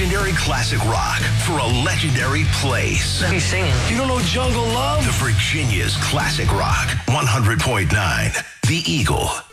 legendary classic rock for a legendary place. He's singing. You don't know Jungle Love? The Virginia's classic rock, 100.9, The Eagle.